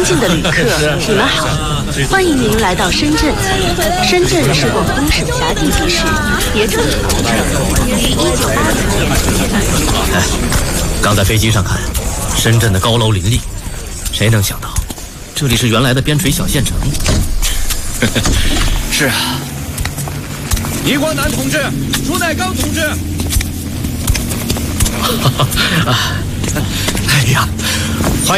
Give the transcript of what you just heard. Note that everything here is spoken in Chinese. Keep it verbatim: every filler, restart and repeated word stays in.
敬的旅客，你们好，欢迎您来到深圳。深圳是广东省辖地级市，也称同城，于一九八四年建成。 哎，刚在飞机上看，深圳的高楼林立，谁能想到，这里是原来的边陲小县城？ 是啊。倪光南同志，朱乃刚同志。 啊，哎呀！